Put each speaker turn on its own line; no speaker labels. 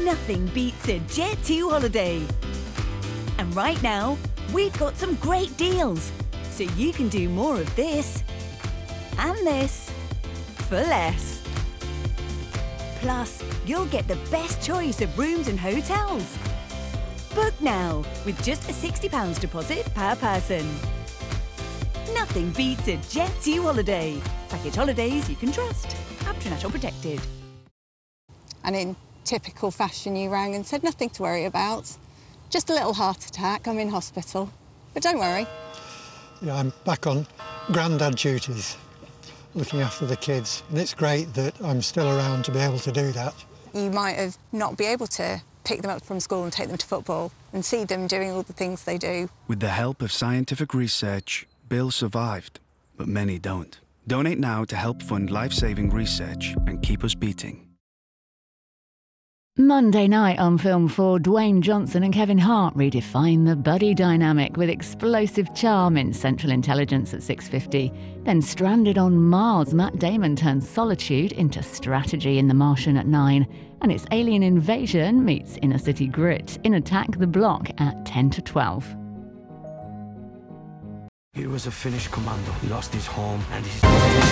Nothing beats a Jet2 holiday. And right now, we've got some great deals. So you can do more of this and this for less. Plus, you'll get the best choice of rooms and hotels. Book now with just a £60 deposit per person. Nothing beats a Jet2 holiday. Package holidays you can trust. International protected.
And in typical fashion, you rang and said nothing to worry about. Just a little heart attack, I'm in hospital. But don't worry.
Yeah, I'm back on grandad duties, looking after the kids. And it's great that I'm still around to be able to do that.
You might have not be able to pick them up from school and take them to football and see them doing all the things they do.
With the help of scientific research, Bill survived, but many don't. Donate now to help fund life-saving research and keep us beating.
Monday night on Film 4, Dwayne Johnson and Kevin Hart redefine the buddy dynamic with explosive charm in Central Intelligence at 6:50. Then Stranded on Mars, Matt Damon turns solitude into strategy in The Martian at 9. And it's Alien Invasion meets Inner City Grit in Attack the Block at 10 to 12.
He was a Finnish commando. He lost his home and his...